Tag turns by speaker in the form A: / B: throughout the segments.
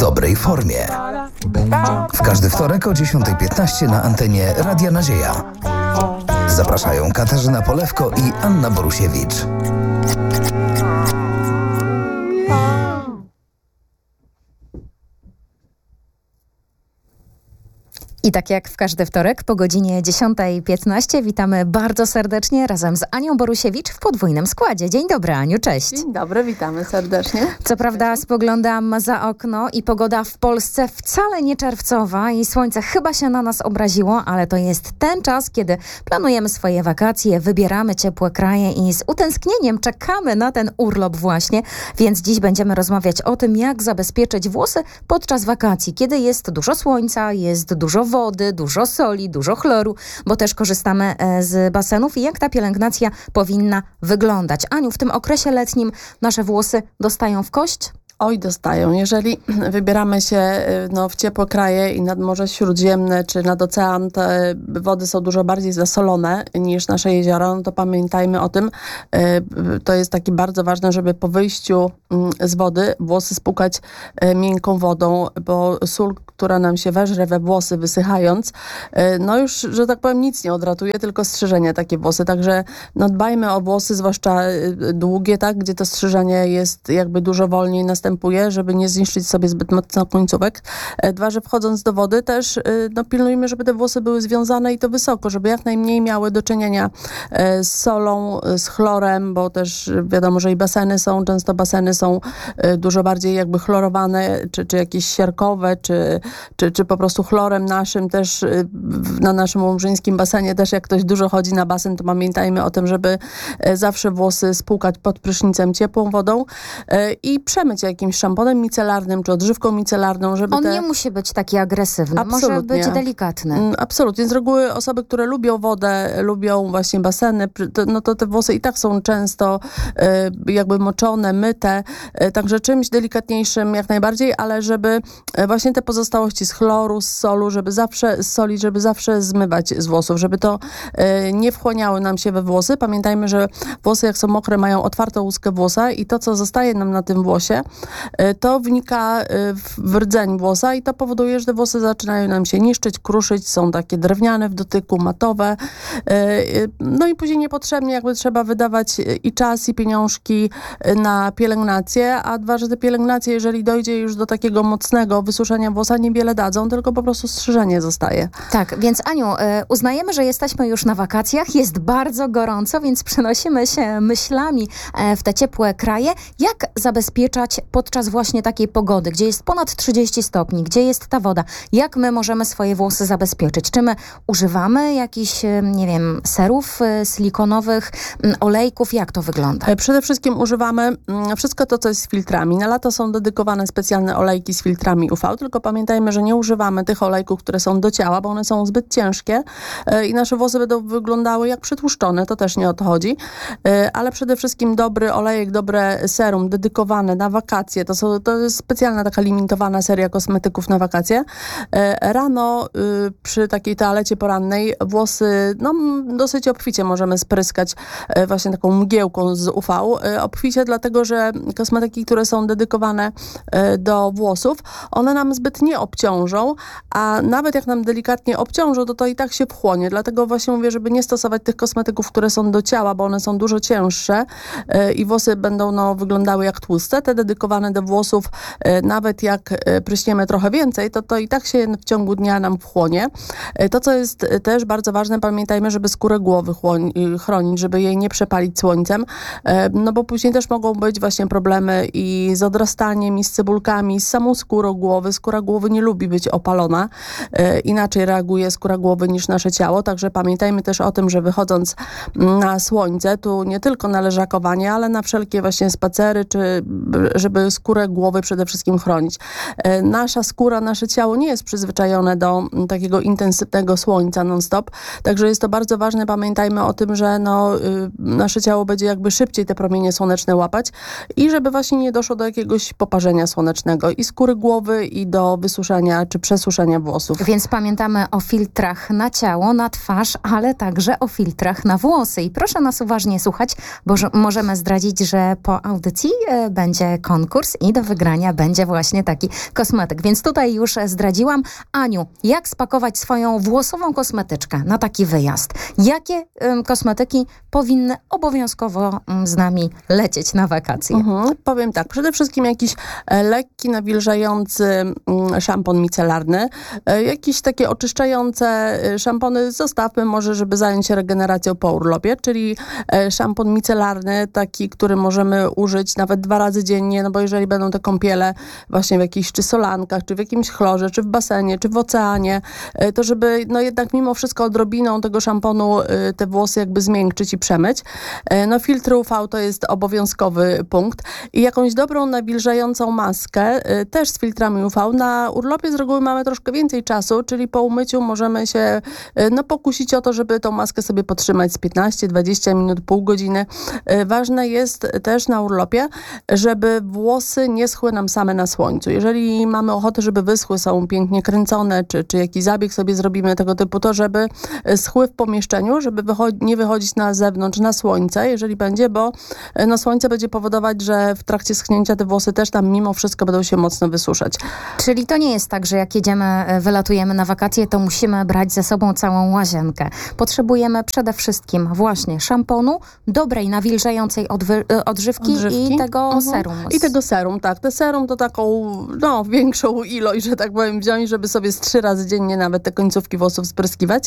A: dobrej formie. W każdy wtorek o 10:15 na antenie Radia Nadzieja. Zapraszają Katarzyna Polewko i Anna Borusiewicz.
B: I tak jak w każdy wtorek po godzinie 10:15 witamy bardzo serdecznie razem z Anią Borusiewicz w podwójnym składzie. Dzień dobry, Aniu, cześć.
C: Dzień dobry, witamy serdecznie.
B: Co prawda spoglądam za okno i pogoda w Polsce wcale nie czerwcowa i słońce chyba się na nas obraziło, ale to jest ten czas, kiedy planujemy swoje wakacje, wybieramy ciepłe kraje i z utęsknieniem czekamy na ten urlop właśnie, więc dziś będziemy rozmawiać o tym, jak zabezpieczyć włosy podczas wakacji, kiedy jest dużo słońca, jest dużo wody, dużo soli, dużo chloru, bo też korzystamy z basenów i jak ta pielęgnacja powinna wyglądać. Aniu, w tym okresie letnim nasze włosy dostają w kość?
C: Oj, dostają. Jeżeli wybieramy się w ciepłe kraje i nad Morze Śródziemne czy nad ocean, te wody są dużo bardziej zasolone niż nasze jeziora, no to pamiętajmy o tym. To jest taki bardzo ważne, żeby po wyjściu z wody włosy spłukać miękką wodą, bo sól, która nam się weżre we włosy wysychając, no już, że tak powiem, nic nie odratuje, tylko strzyżenie takie włosy. Także dbajmy o włosy, zwłaszcza długie, tak, gdzie to strzyżenie jest jakby dużo wolniej następuje, żeby nie zniszczyć sobie zbyt mocno końcówek. Dwa, że wchodząc do wody też pilnujmy, żeby te włosy były związane i to wysoko, żeby jak najmniej miały do czynienia z solą, z chlorem, bo też wiadomo, że i często baseny są dużo bardziej jakby chlorowane, czy jakieś siarkowe, czy po prostu chlorem naszym też na naszym łomżyńskim basenie też jak ktoś dużo chodzi na basen, to pamiętajmy o tym, żeby zawsze włosy spłukać pod prysznicem ciepłą wodą i przemyć jakimś szamponem micelarnym, czy odżywką micelarną, żeby
B: On nie musi być taki agresywny,
C: Absolutnie.
B: może być delikatny.
C: Absolutnie. Z reguły osoby, które lubią wodę, lubią właśnie baseny, to te włosy i tak są często jakby moczone, myte, także czymś delikatniejszym jak najbardziej, ale żeby właśnie te pozostałości z chloru, z solu, żeby zawsze zmywać z włosów, żeby to nie wchłaniały nam się we włosy. Pamiętajmy, że włosy jak są mokre, mają otwartą łuskę włosa i to, co zostaje nam na tym włosie, to wnika w rdzeń włosa i to powoduje, że te włosy zaczynają nam się niszczyć, kruszyć, są takie drewniane w dotyku, matowe. No i później niepotrzebnie jakby trzeba wydawać i czas, i pieniążki na pielęgnację, a dwa, że te pielęgnacje, jeżeli dojdzie już do takiego mocnego wysuszenia włosa, niewiele dadzą, tylko po prostu strzyżenie zostaje.
B: Tak, więc Aniu, uznajemy, że jesteśmy już na wakacjach, jest bardzo gorąco, więc przenosimy się myślami w te ciepłe kraje. Jak zabezpieczać podczas właśnie takiej pogody, gdzie jest ponad 30 stopni, gdzie jest ta woda? Jak my możemy swoje włosy zabezpieczyć? Czy my używamy jakichś, nie wiem, serów silikonowych, olejków? Jak to wygląda?
C: Przede wszystkim używamy wszystko to, co jest z filtrami. Na lato są dedykowane specjalne olejki z filtrami UV, tylko pamiętajmy, że nie używamy tych olejków, które są do ciała, bo one są zbyt ciężkie i nasze włosy będą wyglądały jak przytłuszczone. To też nie o to chodzi. Ale przede wszystkim dobry olejek, dobre serum dedykowane na wakacje. To jest specjalna taka limitowana seria kosmetyków na wakacje. Rano przy takiej toalecie porannej włosy dosyć obficie możemy spryskać właśnie taką mgiełką z UV. Obficie dlatego, że kosmetyki, które są dedykowane do włosów, one nam zbyt nie obciążą, a nawet jak nam delikatnie obciążą, to i tak się wchłonie. Dlatego właśnie mówię, żeby nie stosować tych kosmetyków, które są do ciała, bo one są dużo cięższe i włosy będą wyglądały jak tłuste. Te dedykowane do włosów, nawet jak pryśniemy trochę więcej, to i tak się w ciągu dnia nam wchłonie. To, co jest też bardzo ważne, pamiętajmy, żeby skórę głowy chronić, żeby jej nie przepalić słońcem, bo później też mogą być właśnie problemy i z odrastaniem, i z cebulkami, z samą skórą głowy. Skóra głowy nie lubi być opalona. Inaczej reaguje skóra głowy niż nasze ciało, także pamiętajmy też o tym, że wychodząc na słońce, tu nie tylko na leżakowanie, ale na wszelkie właśnie spacery, czy żeby skórę głowy przede wszystkim chronić. Nasza skóra, nasze ciało nie jest przyzwyczajone do takiego intensywnego słońca non-stop, także jest to bardzo ważne. Pamiętajmy o tym, że nasze ciało będzie jakby szybciej te promienie słoneczne łapać i żeby właśnie nie doszło do jakiegoś poparzenia słonecznego i skóry głowy, i do wysuszenia czy przesuszenia włosów.
B: Więc pamiętamy o filtrach na ciało, na twarz, ale także o filtrach na włosy. I proszę nas uważnie słuchać, bo możemy zdradzić, że po audycji będzie konkurs. konkurs i do wygrania będzie właśnie taki kosmetyk. Więc tutaj już zdradziłam. Aniu, jak spakować swoją włosową kosmetyczkę na taki wyjazd? Jakie kosmetyki powinny obowiązkowo z nami lecieć na wakacje?
C: Powiem tak, przede wszystkim jakiś lekki, nawilżający szampon micelarny, jakieś takie oczyszczające szampony zostawmy może, żeby zająć się regeneracją po urlopie, czyli szampon micelarny, taki, który możemy użyć nawet 2 razy dziennie, no bo jeżeli będą te kąpiele właśnie w jakichś czy solankach, czy w jakimś chlorze, czy w basenie, czy w oceanie, to żeby no jednak mimo wszystko odrobiną tego szamponu te włosy jakby zmiękczyć i przemyć. No filtr UV to jest obowiązkowy punkt i jakąś dobrą, nawilżającą maskę też z filtrami UV. Na urlopie z reguły mamy troszkę więcej czasu, czyli po umyciu możemy się pokusić o to, żeby tą maskę sobie potrzymać z 15-20 minut, pół godziny. Ważne jest też na urlopie, żeby włosy nie schły nam same na słońcu. Jeżeli mamy ochotę, żeby wyschły, są pięknie kręcone, czy jakiś zabieg sobie zrobimy tego typu, to żeby schły w pomieszczeniu, żeby nie wychodzić na zewnątrz, na słońce, jeżeli będzie, bo słońce będzie powodować, że w trakcie schnięcia te włosy też tam mimo wszystko będą się mocno wysuszać.
B: Czyli to nie jest tak, że jak jedziemy, wylatujemy na wakacje, to musimy brać ze sobą całą łazienkę. Potrzebujemy przede wszystkim właśnie szamponu, dobrej, nawilżającej odżywki i tego serum.
C: I tego serum, tak. Te serum to taką, większą ilość, że tak powiem, wziąć, żeby sobie z 3 razy dziennie nawet te końcówki włosów spryskiwać.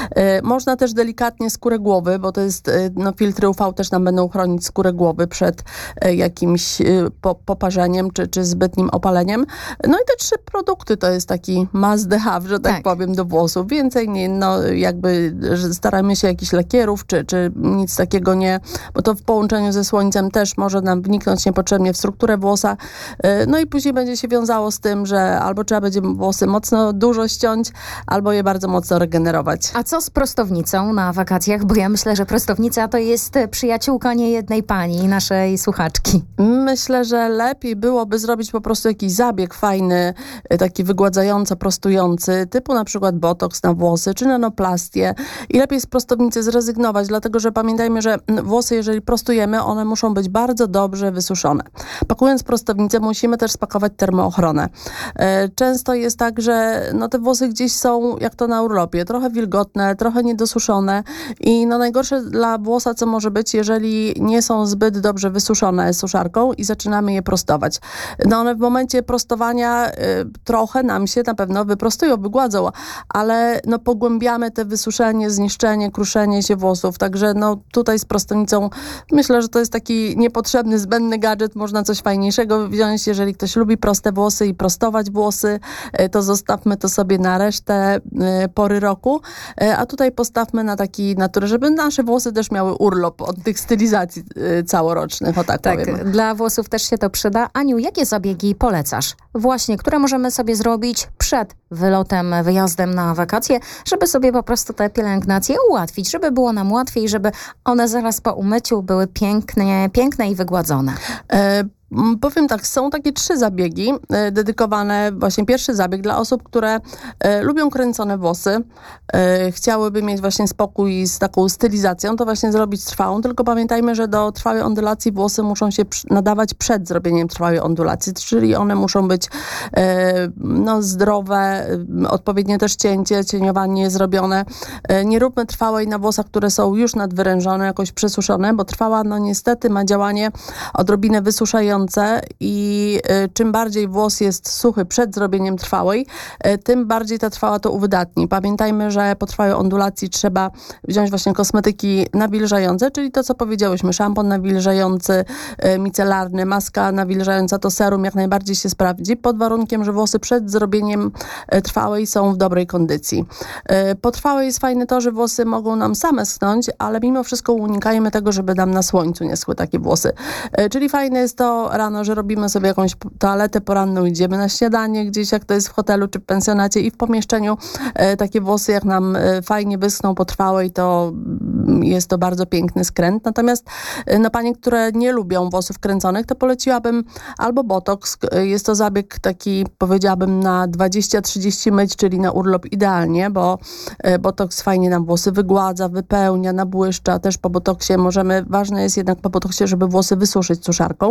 C: Można też delikatnie skórę głowy, bo to jest, filtry UV też nam będą chronić skórę głowy przed jakimś poparzeniem, czy zbytnim opaleniem. No i te 3 produkty to jest taki must have, że tak powiem, do włosów. Więcej nie, jakby staramy się jakichś lakierów, czy nic takiego nie, bo to w połączeniu ze słońcem też może nam wniknąć niepotrzebnie w strukturę włosa. No i później będzie się wiązało z tym, że albo trzeba będzie włosy mocno dużo ściąć, albo je bardzo mocno regenerować.
B: A co z prostownicą na wakacjach? Bo ja myślę, że prostownica to jest przyjaciółka niejednej pani, naszej słuchaczki.
C: Myślę, że lepiej byłoby zrobić po prostu jakiś zabieg fajny, taki wygładzająco prostujący, typu na przykład botoks na włosy, czy nanoplastię. I lepiej z prostownicy zrezygnować, dlatego że pamiętajmy, że włosy, jeżeli prostujemy, one muszą być bardzo dobrze wysuszone. Pakując prostownicę, musimy też spakować termoochronę. Często jest tak, że te włosy gdzieś są, jak to na urlopie, trochę wilgotne, trochę niedosuszone i najgorsze dla włosa, co może być, jeżeli nie są zbyt dobrze wysuszone suszarką i zaczynamy je prostować. One w momencie prostowania trochę nam się na pewno wyprostują, wygładzą, ale pogłębiamy te wysuszenie, zniszczenie, kruszenie się włosów. Także tutaj z prostownicą myślę, że to jest taki niepotrzebny, zbędny gadżet. Można coś fajniejszego wziąć. Jeżeli ktoś lubi proste włosy i prostować włosy, to zostawmy to sobie na resztę pory roku. A tutaj postawmy na taki naturę, żeby nasze włosy też miały urlop od tych stylizacji całorocznych, o tak powiem.
B: Dla włosów też się to przyda. Aniu, jakie zabiegi polecasz? Właśnie, które możemy sobie zrobić przed wylotem, wyjazdem na wakacje, żeby sobie po prostu te pielęgnacje ułatwić, żeby było nam łatwiej, żeby one zaraz po umyciu były piękne i wygładzone.
C: Powiem tak, są takie 3 zabiegi dedykowane, właśnie pierwszy zabieg dla osób, które lubią kręcone włosy, chciałyby mieć właśnie spokój z taką stylizacją, to właśnie zrobić trwałą, tylko pamiętajmy, że do trwałej ondulacji włosy muszą się nadawać przed zrobieniem trwałej ondulacji, czyli one muszą być zdrowe, odpowiednie też cieniowanie zrobione. Nie róbmy trwałej na włosach, które są już nadwyrężone, jakoś przesuszone, bo trwała niestety ma działanie odrobinę wysuszające i czym bardziej włos jest suchy przed zrobieniem trwałej, tym bardziej ta trwała to uwydatni. Pamiętajmy, że po trwałej ondulacji trzeba wziąć właśnie kosmetyki nawilżające, czyli to, co powiedziałyśmy, szampon nawilżający, micelarny, maska nawilżająca, to serum jak najbardziej się sprawdzi, pod warunkiem, że włosy przed zrobieniem trwałej są w dobrej kondycji. Po trwałej jest fajne to, że włosy mogą nam same schną, ale mimo wszystko unikajmy tego, żeby nam na słońcu nie schły takie włosy. Czyli fajne jest to rano, że robimy sobie jakąś toaletę poranną, idziemy na śniadanie gdzieś, jak to jest w hotelu czy w pensjonacie i w pomieszczeniu takie włosy, jak nam fajnie wyschną po trwałej, to jest to bardzo piękny skręt. Natomiast panie, które nie lubią włosów kręconych, to poleciłabym albo botoks. Jest to zabieg taki, powiedziałabym, na 20-30 myć, czyli na urlop idealnie, bo botoks fajnie nam włosy wygładza, wypełnia, nabłyszcza. Też po botoksie ważne jest jednak po botoksie, żeby włosy wysuszyć suszarką.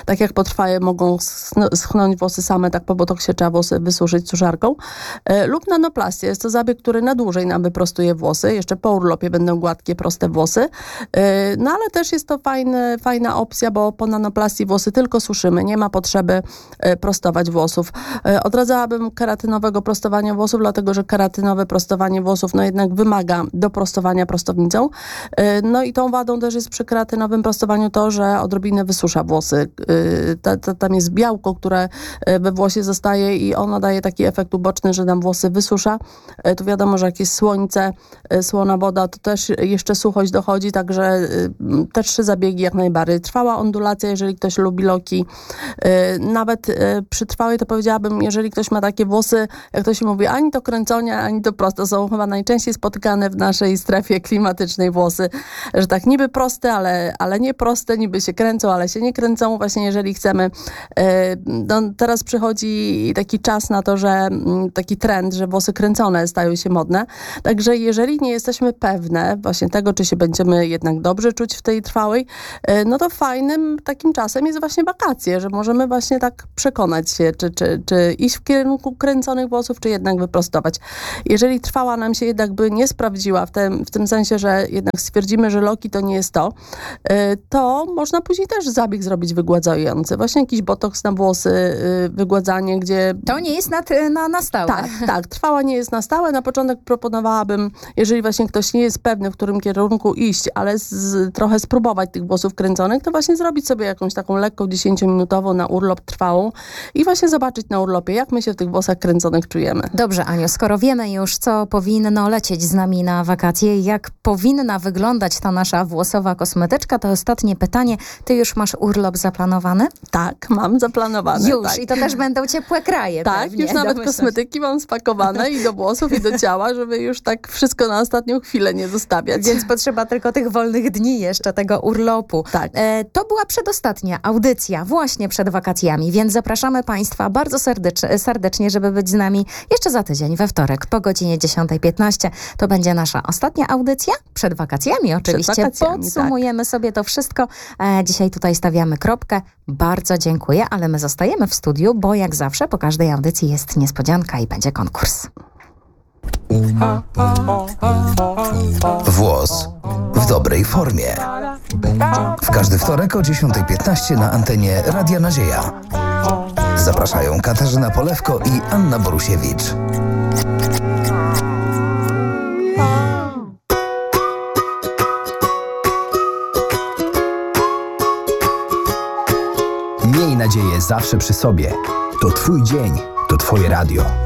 C: Tak jak potrwaje, mogą schnąć włosy same, tak po botoksie trzeba włosy wysuszyć suszarką. Lub nanoplastia. Jest to zabieg, który na dłużej nam wyprostuje włosy. Jeszcze po urlopie będą gładkie, proste włosy. No ale też jest to fajna opcja, bo po nanoplastii włosy tylko suszymy. Nie ma potrzeby prostować włosów. Odradzałabym keratynowego prostowania włosów, dlatego że keratynowe prostowanie włosów no jednak wymaga doprostowania prostownicą. No i tą wadą też jest przy keratynowym prostowaniu to, że odrobinę wysusza włosy. Tam jest białko, które we włosie zostaje i ono daje taki efekt uboczny, że nam włosy wysusza. Tu wiadomo, że jak jest słońce, słona woda, to też jeszcze suchość dochodzi, także te 3 zabiegi jak najbardziej. Trwała ondulacja, jeżeli ktoś lubi loki. Nawet przy trwałej to powiedziałabym, jeżeli ktoś ma takie włosy, jak to się mówi, ani to kręcone, ani to proste. Są chyba najczęściej spotykane w naszej strefie klimatycznej włosy, że tak niby proste, ale nie proste, niby się kręcą, ale się nie kręcą. Właśnie jeżeli chcemy, no teraz przychodzi taki czas na to, że taki trend, że włosy kręcone stają się modne. Także jeżeli nie jesteśmy pewne właśnie tego, czy się będziemy jednak dobrze czuć w tej trwałej, no to fajnym takim czasem jest właśnie wakacje, że możemy właśnie tak przekonać się, czy iść w kierunku kręconych włosów, czy jednak wyprostować. Jeżeli trwała nam się jednak by nie sprawdziła, w tym sensie, że jednak stwierdzimy, że loki to nie jest to można później też zabieg zrobić wygładzający. Właśnie jakiś botoks na włosy, wygładzanie, gdzie...
B: To nie jest na stałe.
C: Tak. Trwała nie jest na stałe. Na początek proponowałabym, jeżeli właśnie ktoś nie jest pewny, w którym kierunku iść, ale trochę spróbować tych włosów kręconych, to właśnie zrobić sobie jakąś taką lekką 10-minutową na urlop trwałą i właśnie zobaczyć na urlopie, jak my się w tych włosach kręconych czujemy.
B: Dobrze, Aniu, skoro wiemy już, co powinno lecieć z nami na wakacje, jak powinna wyglądać ta nasza włosowa kosmetyczka, to ostatnie pytanie. Ty już masz urlop zaplanowany?
C: Tak, mam zaplanowane.
B: Już,
C: tak.
B: I to też będą ciepłe kraje.
C: Tak,
B: pewnie,
C: już nawet
B: domyślam się.
C: kosmetyki mam spakowane i do włosów, i do ciała, żeby już tak wszystko na ostatnią chwilę nie zostawiać.
B: Więc potrzeba tylko tych wolnych dni jeszcze, tego urlopu.
C: Tak.
B: To była przedostatnia audycja właśnie przed wakacjami, więc zapraszamy Państwa bardzo serdecznie, żeby być z nami jeszcze za tydzień, we wtorek po godzinie 10:15. To będzie nasza ostatnia audycja przed wakacjami oczywiście.
C: Przed wakacjami,
B: Podsumujemy sobie to wszystko. Dzisiaj tutaj stawiamy kropkę. Bardzo dziękuję, ale my zostajemy w studiu, bo jak zawsze po każdej audycji jest niespodzianka i będzie konkurs.
A: Włos w dobrej formie. W każdy wtorek o 10:15 na antenie Radia Nadzieja. Zapraszają Katarzyna Polewko i Anna Borusiewicz.
D: Miej nadzieję zawsze przy sobie. To Twój dzień, to Twoje radio.